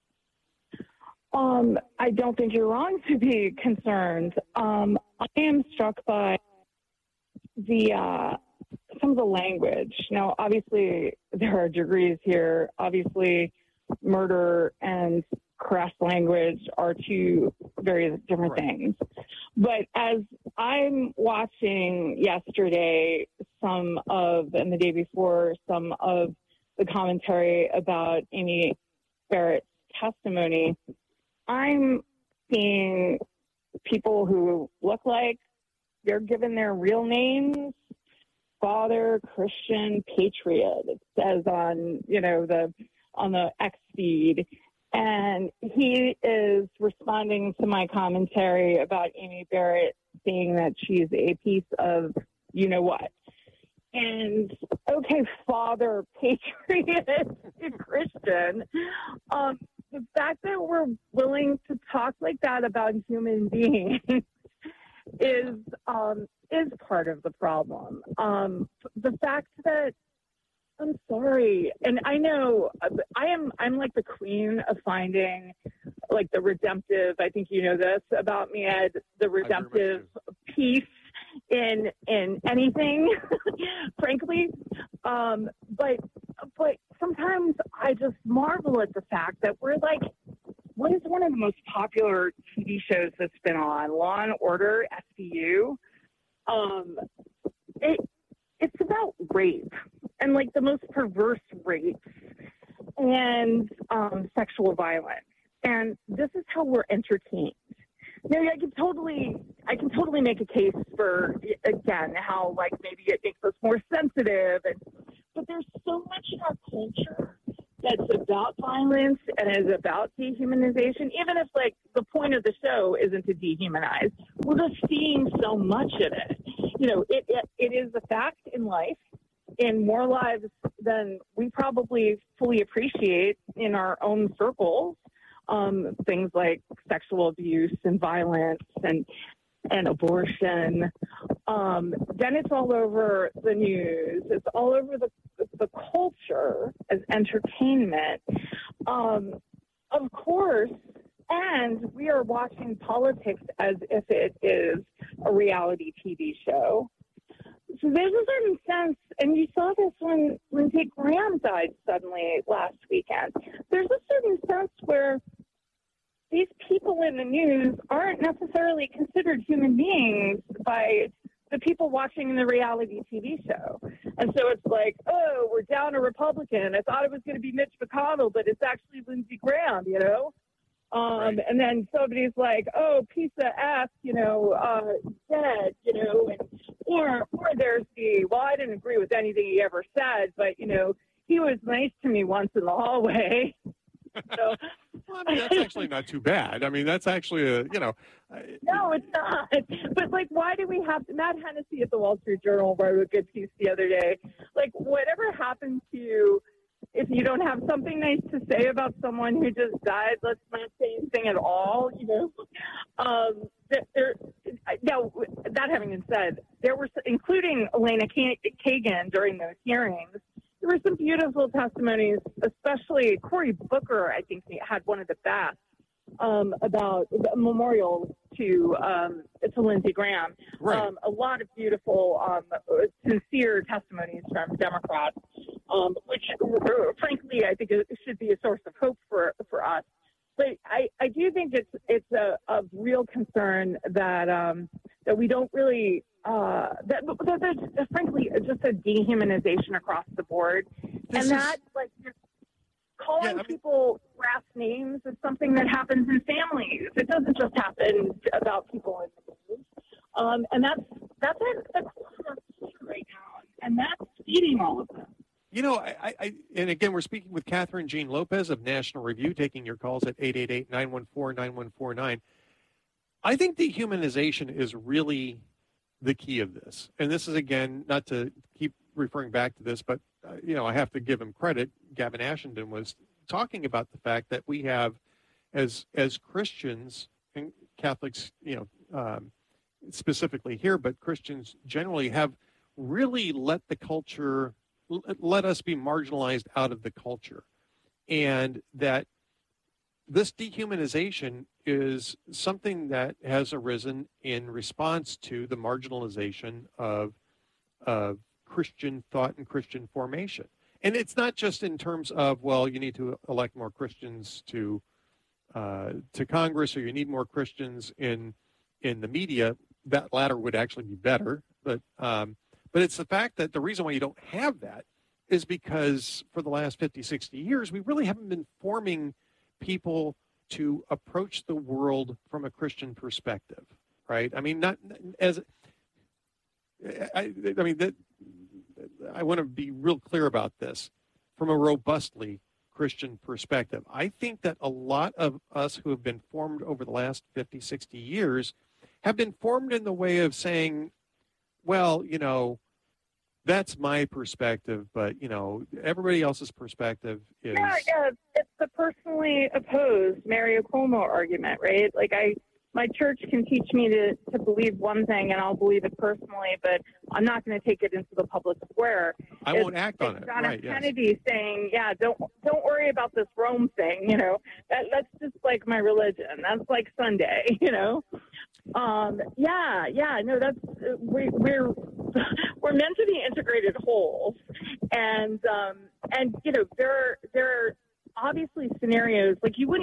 Um, I don't think you're wrong to be concerned. Um, I am struck by the uh, some of the language. Now, obviously, there are degrees here. Obviously, murder and crass language are two very different right. things. But as I'm watching yesterday some of, and the day before, some of the commentary about Amy Barrett's testimony, I'm seeing people who look like they're given their real names, Father, Christian, Patriot. It says on, you know, the on the X feed, and he is responding to my commentary about Amy Barrett saying that she's a piece of you know what. And okay, Father, Patriot, Christian, um, the fact that we're willing to talk like that about human beings is um, is part of the problem. Um, the fact that I'm sorry. And I know I am, I'm like the queen of finding like the redemptive, I think you know this about me, Ed, the redemptive piece in, in anything, frankly. Um, but, but sometimes I just marvel at the fact that we're like what is one of the most popular T V shows that's been on? Law and Order, S V U. Um, it it's about rape and like the most perverse rapes and um, sexual violence. And this is how we're entertained. Now, I can totally, I can totally make a case for, again, how like maybe it makes us more sensitive, and but there's so much in our culture that's about violence and is about dehumanization. Even if like the point of the show isn't to dehumanize, we're just seeing so much of it. You know, it it, it is a fact in life, in more lives than we probably fully appreciate in our own circles. Um, things like sexual abuse and violence and and abortion. Um, then it's all over the news. It's all over the the culture as entertainment. Um, of course, and we are watching politics as if it is a reality T V show. So there's a certain sense, and you saw this when Lindsey Graham died suddenly last weekend. There's a certain sense where these people in the news aren't necessarily considered human beings by the people watching the reality T V show. And so it's like, oh, we're down a Republican. I thought it was going to be Mitch McConnell, but it's actually Lindsey Graham, you know? Um, right. And then somebody's like, oh, piece of F, you know, uh, dead, you know, and, or, or there's the, well, I didn't agree with anything he ever said, but, you know, he was nice to me once in the hallway. So, well, I mean, that's actually not too bad. I mean, that's actually a, you know. No, it's not. But, like, why do we have to, Matt Hennessy at the Wall Street Journal wrote a good piece the other day. Like, whatever happens to you, if you don't have something nice to say about someone who just died, let's not say anything at all, you know. Um, there, now, that having been said, there were, including Elena Kagan during those hearings, there were some beautiful testimonies, especially Cory Booker, I think, had one of the best, um, about a memorial to um, to Lindsey Graham. Right. Um, a lot of beautiful, um, sincere testimonies from Democrats, um, which, frankly, I think it should be a source of hope for, for us. But I, I do think it's it's a, a real concern that um, that we don't really uh, that, that there's frankly just a dehumanization across the board, this and that is, like just calling yeah, I mean, people crass names is something that happens in families. It doesn't just happen about people in the news, um, and that's that's at the core of our culture right now, and that's feeding all of this. You know, I, I, and again, we're speaking with Catherine Jean Lopez of National Review, taking your calls at eight eight eight, nine one four, nine one four nine. I think dehumanization is really the key of this. And this is, again, not to keep referring back to this, but, uh, you know, I have to give him credit. Gavin Ashenden was talking about the fact that we have, as as Christians and Catholics, you know, um, specifically here, but Christians generally have really let the culture let us be marginalized out of the culture, and that this dehumanization is something that has arisen in response to the marginalization of, of Christian thought and Christian formation. And it's not just in terms of, well, you need to elect more Christians to uh, to Congress, or you need more Christians in in the media. That latter would actually be better, but um, But it's the fact that the reason why you don't have that is because for the last fifty, sixty years, we really haven't been forming people to approach the world from a Christian perspective, right? I mean, not as, I, I mean, that, I want to be real clear about this from a robustly Christian perspective. I think that a lot of us who have been formed over the last fifty, sixty years have been formed in the way of saying, well, you know, that's my perspective, but, you know, everybody else's perspective is... Yeah, yeah, it's the personally opposed Mario Cuomo argument, right? Like, I, my church can teach me to, to believe one thing, and I'll believe it personally, but I'm not going to take it into the public square. I it's, won't act on it. John right, F. Kennedy yes. saying, yeah, don't don't worry about this Rome thing, you know. That That's just like my religion. That's like Sunday, you know. Um, yeah, yeah, no, that's, we, we're, we're meant to be integrated wholes. And, um, and, you know, there, there are obviously scenarios, like you wouldn't,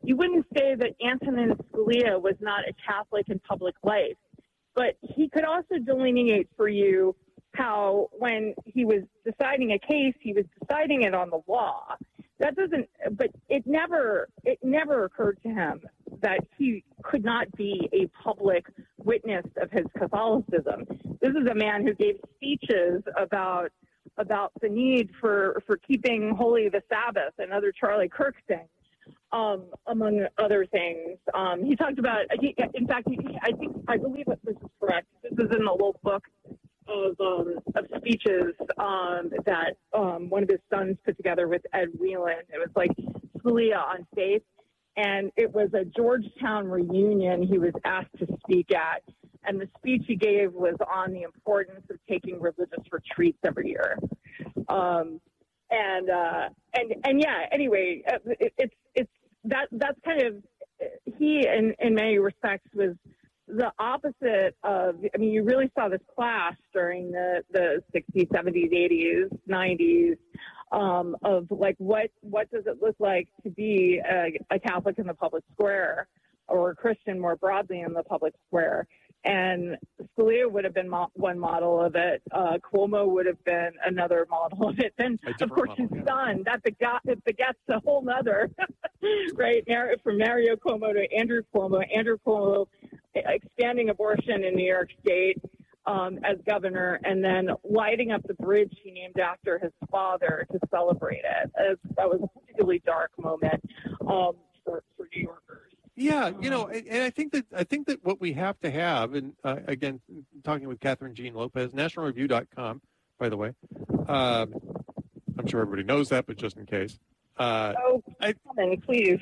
you wouldn't say that Antonin Scalia was not a Catholic in public life, but he could also delineate for you how when he was deciding a case, he was deciding it on the law. That doesn't, but it never, it never occurred to him that he could not be a public witness of his Catholicism. This is a man who gave speeches about about the need for, for keeping holy the Sabbath and other Charlie Kirk things, um, among other things. Um, he talked about, he, in fact, he, I think, I believe that this is correct. This is in the little book of, um, of speeches um, that um, one of his sons put together with Ed Whelan. It was like Scalia on faith. And it was a Georgetown reunion he was asked to speak at. And the speech he gave was on the importance of taking religious retreats every year. Um, and, uh, and, and yeah, anyway, it, it's, it's, that, that's kind of, he, in, in many respects, was the opposite of, I mean, you really saw this clash during the, the sixties, seventies, eighties, nineties, um, of like, what, what does it look like to be a, a Catholic in the public square, or a Christian more broadly in the public square? And Scalia would have been mo- one model of it. Uh, Cuomo would have been another model of it. Then, of course, model, his yeah. son, that begot, it begets a whole nother, right? From Mario Cuomo to Andrew Cuomo. Andrew Cuomo expanding abortion in New York State um, as governor, and then lighting up the bridge he named after his father to celebrate it. As, that was a particularly dark moment um, for, for New Yorkers. Yeah, you know, and, and I think that I think that what we have to have, and uh, again, talking with Catherine Jean Lopez, national review dot com, by the way. Um, I'm sure everybody knows that, but just in case. Uh, oh, I, coming, please.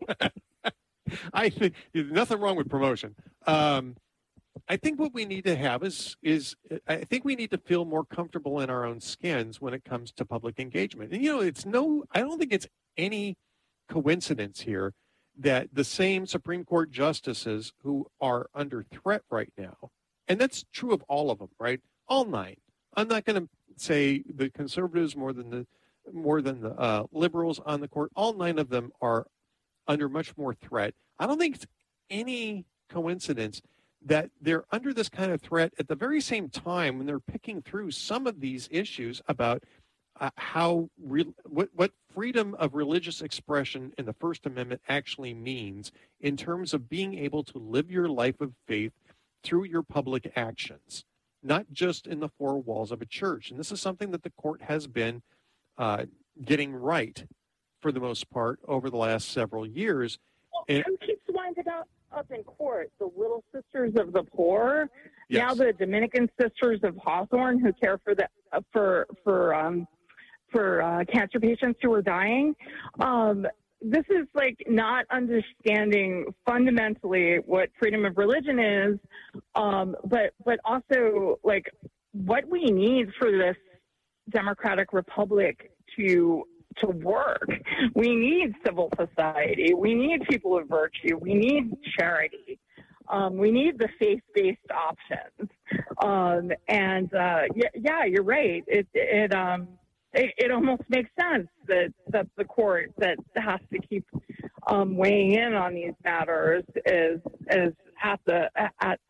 I think there's nothing wrong with promotion. Um, I think what we need to have is is I think we need to feel more comfortable in our own skins when it comes to public engagement. And you know, it's no, I don't think it's any coincidence here that the same Supreme Court justices who are under threat right now, and that's true of all of them, right? All nine. I'm not going to say the conservatives more than the more than the uh, liberals on the court. All nine of them are under much more threat. I don't think it's any coincidence that they're under this kind of threat at the very same time when they're picking through some of these issues about Uh, how re- what what freedom of religious expression in the First Amendment actually means in terms of being able to live your life of faith through your public actions, not just in the four walls of a church. And this is something that the court has been uh, getting right for the most part over the last several years. Well, and, who keeps winding up up in court? The Little Sisters of the Poor, yes. Now the Dominican Sisters of Hawthorne, who care for the uh, for for um. for uh, cancer patients who are dying. Um, this is like not understanding fundamentally what freedom of religion is, um, but but also like what we need for this democratic republic to to work. We need civil society. We need people of virtue. We need charity. Um, we need the faith-based options. Um, and uh, yeah, yeah, you're right. It it um. It, it almost makes sense that, that the court that has to keep um, weighing in on these matters is is at the at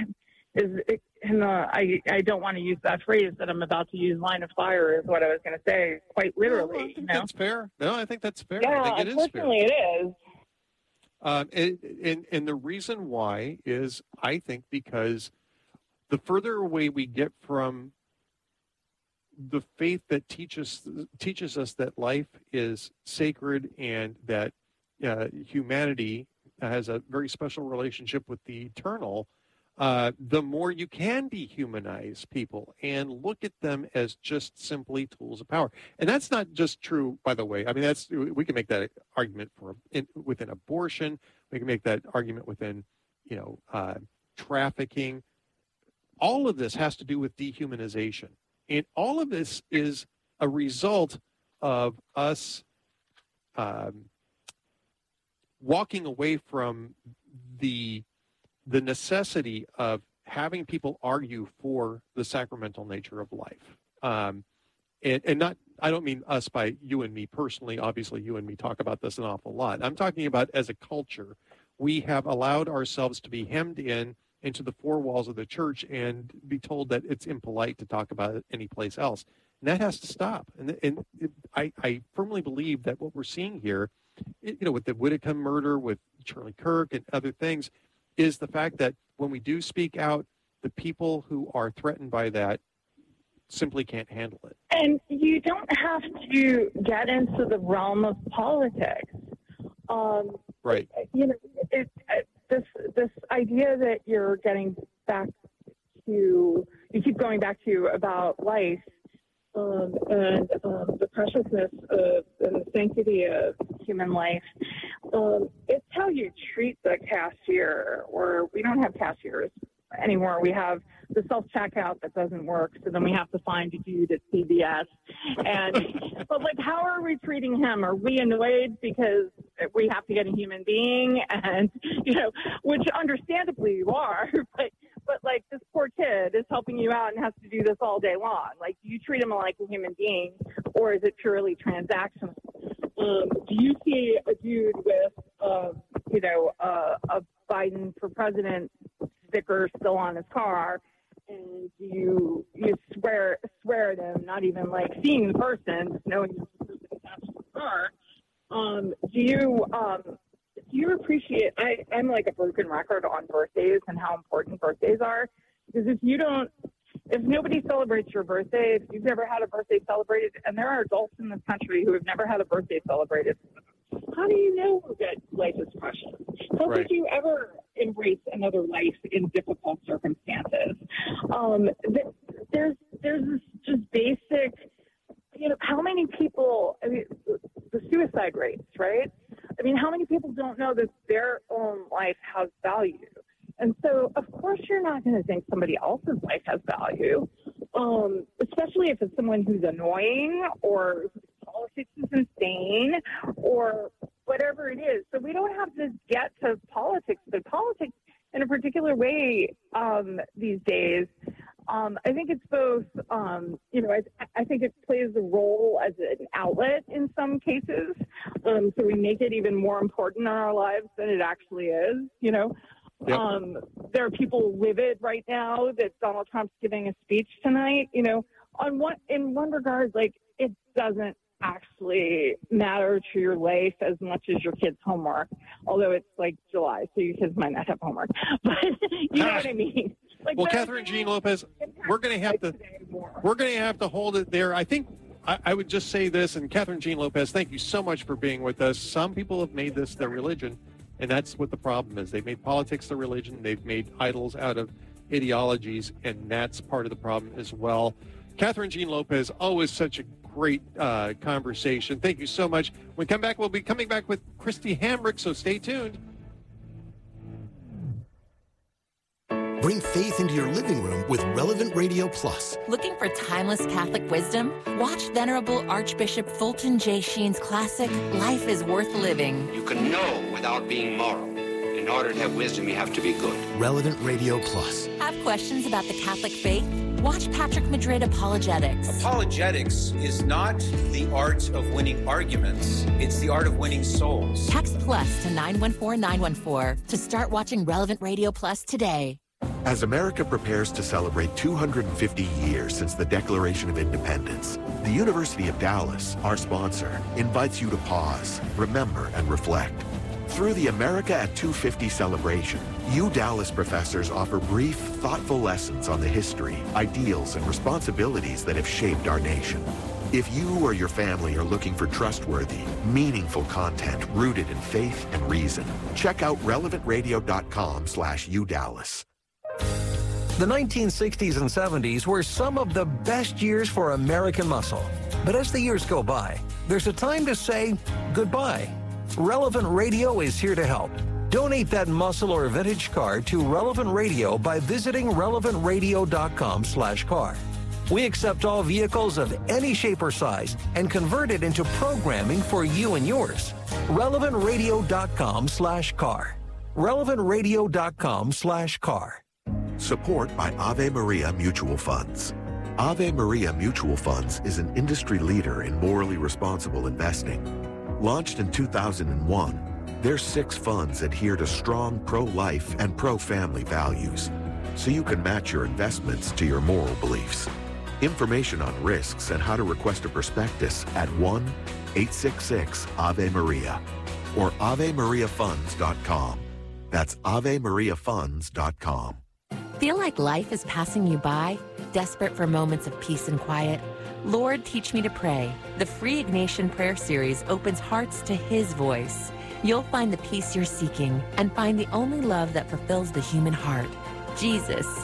is in the I I don't want to use that phrase that I'm about to use. Line of fire is what I was going to say. Quite literally, no, I think you know? that's fair. No, I think that's fair. Yeah, I think it unfortunately, is fair. it is. Um, and, and and the reason why is, I think, because the further away we get from the faith that teaches teaches us that life is sacred and that uh, humanity has a very special relationship with the eternal, uh, the more you can dehumanize people and look at them as just simply tools of power. And that's not just true, by the way. I mean, that's we can make that argument for in, within abortion. We can make that argument within, you know, uh, trafficking. All of this has to do with dehumanization. And all of this is a result of us um, walking away from the the necessity of having people argue for the sacramental nature of life. Um, and, and not, I don't mean us by you and me personally. Obviously, you and me talk about this an awful lot. I'm talking about as a culture, we have allowed ourselves to be hemmed in into the four walls of the church and be told that it's impolite to talk about it anyplace else. And that has to stop. And, and it, I, I firmly believe that what we're seeing here, you know, with the Whitcomb murder, with Charlie Kirk and other things, is the fact that when we do speak out, the people who are threatened by that simply can't handle it. And you don't have to get into the realm of politics. Um, right. You know, it, it, this this idea that you're getting back to, you keep going back to about life um, and um, the preciousness of and the sanctity of human life. Um, it's how you treat the cashier, or we don't have cashiers anymore. We have the self-checkout that doesn't work, so then we have to find a dude at C V S. And, but like, how are we treating him? Are we annoyed because we have to get a human being? And, you know, which understandably you are, but, but like, this poor kid is helping you out and has to do this all day long. Like, do you treat him like a human being, or is it purely transactional? Um, do you see a dude with, uh, you know, uh, a Biden for president sticker still on his car, and you you swear swear at him, not even like seeing the person, just knowing the person attached to the car? Um, do you um, do you appreciate? I, I'm like a broken record on birthdays and how important birthdays are, because if you don't, if nobody celebrates your birthday, if you've never had a birthday celebrated, and there are adults in this country who have never had a birthday celebrated, how do you know that life is precious? How right. could you ever embrace another life in difficult circumstances? Um, th- there's there's this just basic, you know, how many people, I mean, the suicide rates, right? I mean, how many people don't know that their own life has value? And so, of course, you're not going to think somebody else's life has value, um, especially if it's someone who's annoying or whose politics is insane or whatever it is. So we don't have to get to politics, but politics in a particular way um, these days, um, I think it's both, um, you know, I, I think it plays a role as an outlet in some cases. Um, so we make it even more important in our lives than it actually is, you know. Yep. Um, there are people livid right now that Donald Trump's giving a speech tonight. You know, on one in one regard, like, it doesn't actually matter to your life as much as your kids' homework. Although it's like July, so your kids might not have homework. But you know what I mean. Like, well, Catherine Jean Lopez, we're going to have to we're going to have to hold it there. I think I, I would just say this, and Catherine Jean Lopez, thank you so much for being with us. Some people have made this their religion. And that's what the problem is. They've made politics their religion. They've made idols out of ideologies, and that's part of the problem as well. Catherine Jean Lopez, always such a great uh, conversation. Thank you so much. When we come back, we'll be coming back with Christy Hamrick, so stay tuned. Bring faith into your living room with Relevant Radio Plus. Looking for timeless Catholic wisdom? Watch Venerable Archbishop Fulton J. Sheen's classic, Life is Worth Living. You can know without being moral. In order to have wisdom, you have to be good. Relevant Radio Plus. Have questions about the Catholic faith? Watch Patrick Madrid Apologetics. Apologetics is not the art of winning arguments. It's the art of winning souls. Text plus to nine one four nine one four to start watching Relevant Radio Plus today. As America prepares to celebrate two hundred fifty years since the Declaration of Independence, the University of Dallas, our sponsor, invites you to pause, remember, and reflect. Through the America at two fifty celebration, U Dallas professors offer brief, thoughtful lessons on the history, ideals, and responsibilities that have shaped our nation. If you or your family are looking for trustworthy, meaningful content rooted in faith and reason, check out relevant radio dot com slash U Dallas. The nineteen sixties and seventies were some of the best years for American muscle. But as the years go by, there's a time to say goodbye. Relevant Radio is here to help. Donate that muscle or vintage car to Relevant Radio by visiting relevant radio dot com slash car. We accept all vehicles of any shape or size and convert it into programming for you and yours. relevant radio dot com slash car. relevant radio dot com slash car. Support by Ave Maria Mutual Funds. Ave Maria Mutual Funds is an industry leader in morally responsible investing. Launched in two thousand one, their six funds adhere to strong pro-life and pro-family values, so you can match your investments to your moral beliefs. Information on risks and how to request a prospectus at one eight six six Ave Maria or ave maria funds dot com. That's ave maria funds dot com. Feel like life is passing you by? Desperate for moments of peace and quiet? Lord, Teach Me to Pray. The free Ignatian Prayer Series opens hearts to His voice. You'll find the peace you're seeking and find the only love that fulfills the human heart, Jesus.